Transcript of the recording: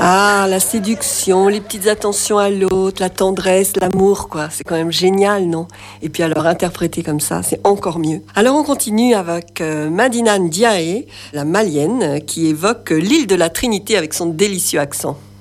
Ah, la séduction, les petites attentions à l'autre, la tendresse, l'amour, quoi. C'est quand même génial, non? Et puis alors, interpréter comme ça, c'est encore mieux. Alors, on continue avec Madina Ndiaye, la malienne, qui évoque l'île de la Trinité avec son délicieux accent.